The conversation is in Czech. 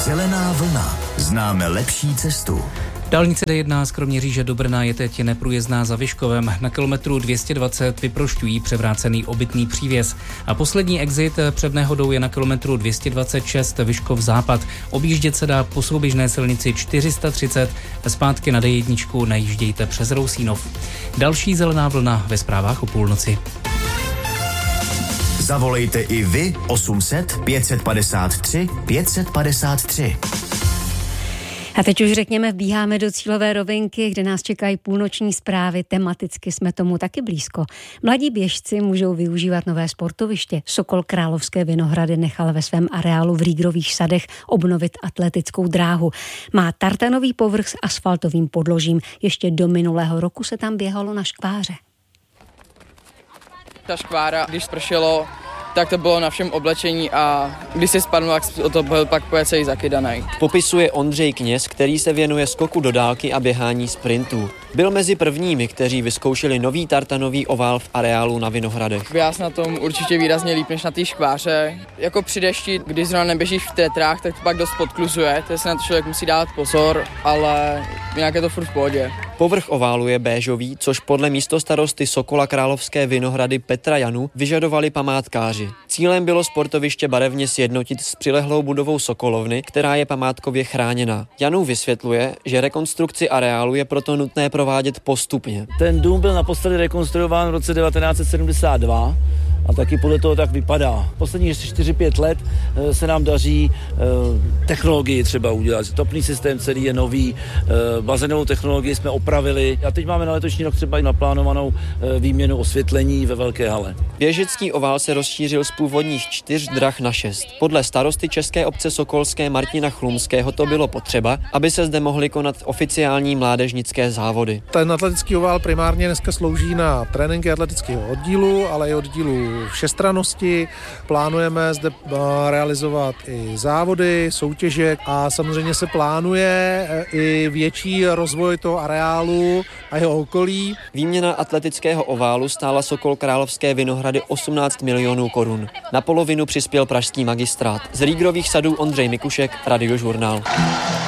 Zelená vlna. Známe lepší cestu. Dálnice D1 z Kroměříže do Brna je teď neprůjezdná za Vyškovem. Na kilometru 220 vyprošťují převrácený obytný přívěs. A poslední exit před nehodou je na kilometru 226 Vyškov západ. Objíždět se dá po souběžné silnici 430. Zpátky na D1 najíždějte přes Rousínov. Další zelená vlna ve zprávách o půlnoci. Zavolejte i vy 800 553 553. A teď už řekněme, vbíháme do cílové rovinky, kde nás čekají půlnoční zprávy. Tematicky jsme tomu taky blízko. Mladí běžci můžou využívat nové sportoviště. Sokol Královské Vinohrady nechal ve svém areálu v Rýgrových sadech obnovit atletickou dráhu. Má tartanový povrch s asfaltovým podložím. Ještě do minulého roku se tam běhalo na škváře. Ta škvára, když spršelo, tak to bylo na všem oblečení a když se spadl, tak to byl pak celý zakydaný. Popisuje Ondřej Kněz, který se věnuje skoku do dálky a běhání sprintů. Byl mezi prvními, kteří vyzkoušeli nový tartanový ovál v areálu na Vinohradech. Já jsem na tom určitě výrazně líp než na té škváře. Jako při dešti, když zrovna neběžíš v tetrách, tak to pak dost podkluzuje, takže se na to člověk musí dát pozor, ale jinak je to furt v pohodě. Povrch oválu je béžový, což podle místostarosty Sokola Královské Vinohrady Petra Janu vyžadovali památkáři. Cílem bylo sportoviště barevně sjednotit s přilehlou budovou Sokolovny, která je památkově chráněná. Janů vysvětluje, že rekonstrukci areálu je proto nutné provádět postupně. Ten dům byl naposledy rekonstruován v roce 1972 a taky podle toho tak vypadá. Posledních 4-5 let se nám daří technologii třeba udělat. Topný systém celý je nový, bazénovou technologii jsme opravili a teď máme na letošní rok třeba i naplánovanou výměnu osvětlení ve velké hale. Běžecký ovál se rozšířil z původních 4 drah na 6. Podle starosty České obce Sokolské Martina Chlumského to bylo potřeba, aby se zde mohly konat oficiální mládežnické závody. Ten atletický ovál primárně dneska slouží na tréninky atletického oddílu, ale i oddílu všestrannosti. Plánujeme zde realizovat i závody, soutěže a samozřejmě se plánuje i větší rozvoj toho areálu a jeho okolí. Výměna atletického oválu stála Sokol Královské Vinohrady 18 milionů korun. Na polovinu přispěl pražský magistrát. Z Rýgrových sadů Ondřej Mikušek, Radiožurnál.